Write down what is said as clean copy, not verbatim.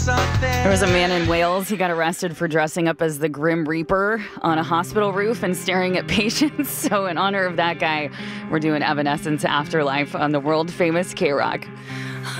There was a man in Wales. He got arrested for dressing up as the Grim Reaper on a hospital roof and staring at patients. So in honor of that guy, we're doing Evanescence Afterlife on the world-famous K-Rock.